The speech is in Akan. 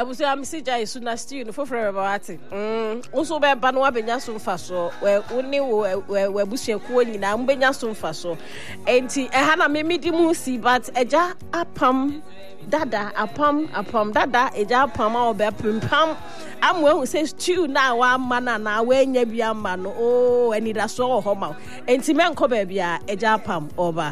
abusu am si jai su na stew no foforo bawati unso be ba no abenya so mfa so we ni we abusuakuo nyina mbenya so mfa so enti ha na memidi mu si but eja apam dada apam dada eja apam a obe pimpam amwe hu say stew na wa mana na we nya bia ma no anida so ho ma enti menko ba bia eja apam oba